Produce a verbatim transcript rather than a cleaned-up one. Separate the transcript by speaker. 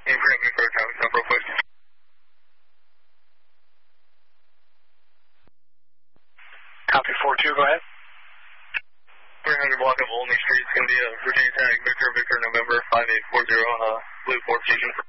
Speaker 1: Can you grab me for a traffic stop real quick?
Speaker 2: Copy four two, go ahead.
Speaker 1: three hundred block of Olney Street. It's going to be a Virginia Tech, Victor, Victor, November five eight four zero on a blue Ford Fusion.